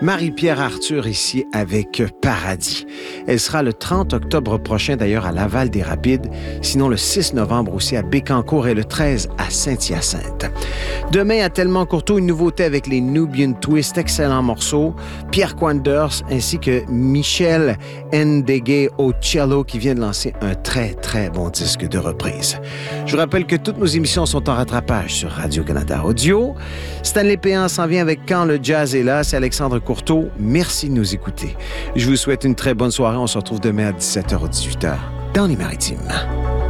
Marie-Pierre Arthur ici avec Paradis. Elle sera le 30 octobre prochain d'ailleurs à Laval-des-Rapides, sinon le 6 novembre aussi à Bécancour et le 13 à Saint-Hyacinthe. Demain à Tellement-Courteau, une nouveauté avec les Nubian Twist, excellent morceau. Pierre Quanders ainsi que Michel Ndegue au cello qui vient de lancer un très très bon disque de reprise. Je vous rappelle que toutes nos émissions sont en rattrapage sur Radio-Canada Audio. Stanley Péan s'en vient avec Quand le jazz est là. C'est Alexandre Courteau. Merci de nous écouter. Je vous souhaite une très bonne soirée. On se retrouve demain à 17h ou 18h dans les Maritimes.